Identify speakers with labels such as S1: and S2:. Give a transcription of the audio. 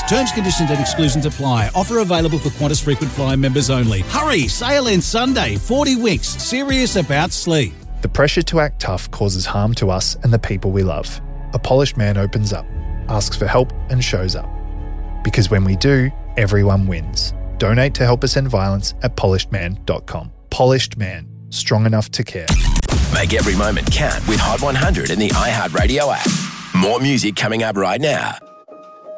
S1: Terms, conditions and exclusions apply. Offer available for Qantas Frequent Flyer members only. Hurry, sale ends Sunday. 40 winks. Serious about sleep.
S2: The pressure to act tough causes harm to us and the people we love. A polished man opens up, asks for help and shows up. Because when we do, everyone wins. Donate to help us end violence at polishedman.com. Polished Man. Strong enough to care.
S3: Make every moment count with Hot 100 in the iHeartRadio app. More music coming up right now.